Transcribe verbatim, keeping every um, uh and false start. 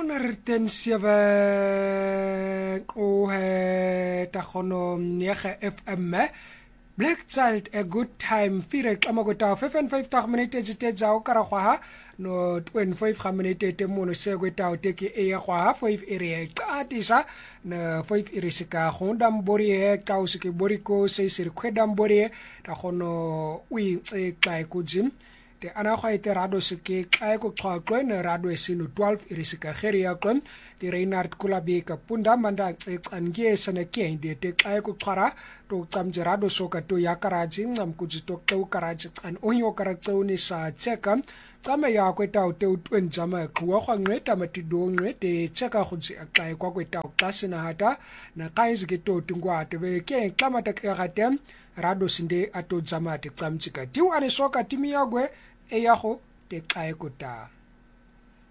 honderd zeven o he ta khono nege F M Black Child a good time fire xama go ta fifty-five minutes tse tsa o kara gwa no twenty-five minutes te mono se go ta o teke e ya gwa five area qatisa na five area se ka gonda mbori e ka o se ke boriko se se kweda mbori ta khono wi tse xa go jim te ana go ite rado se ke xa go xwaxwe ne rado e sino twelve area se ka kheri ya kon di Reinhard Kulabi ka punda manda tsange sana ke inde te xa go xwara to tsamjerado soka to yakaraji ngam kujito to karaji an onyo karatso ni sa cheka tsame ya kweta o te utwen jama khwa khwa ngweta matido ngwete cheka khutsi akai kwa kweta o klasina hata na kainzi ke to tingwa te be ke klamata ke gatem rado sinde ato jama te tsamchika tiu ane soka timi yagwe e yago te kai kota